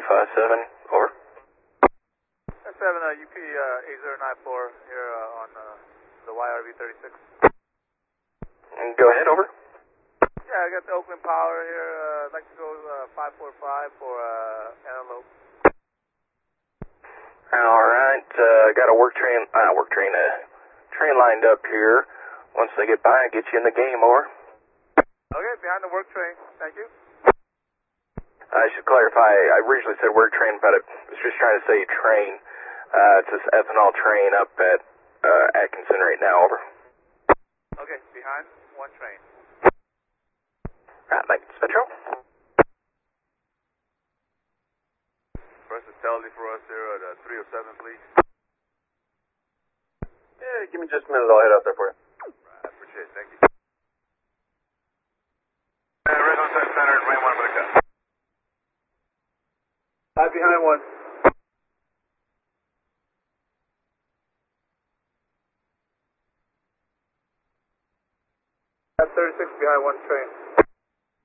57, over. 7 UP 8094 here on the YRV 36. Go ahead, over. Yeah, I got the Oakland Power here. I'd like to go 545 for antelope. Alright, got a train lined up here. Once they get by, I'll get you in the game, over. Okay, behind the work train. Thank you. I should clarify, I originally said work train, but I was just trying to say train. It's this ethanol train up at Atkinson right now, over. Okay, behind one train. Right, Mike, Metro. Versatility for us here at 307, please. Yeah, give me just a minute, I'll head out there for you. Right, I appreciate it, thank you. Red on side center, main one, I'm going to cut. Hi, behind one. At 36 behind one train.